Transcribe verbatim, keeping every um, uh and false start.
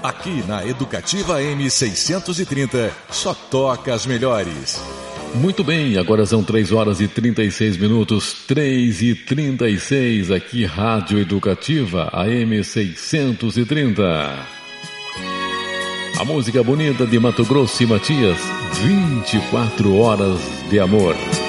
Aqui na Educativa M seiscentos e trinta, só toca as melhores. Muito bem, agora são três horas e trinta e seis minutos, três e trinta e seis, aqui Rádio Educativa, A M seiscentos e trinta. A música bonita de Mato Grosso e Matias, vinte e quatro horas de amor.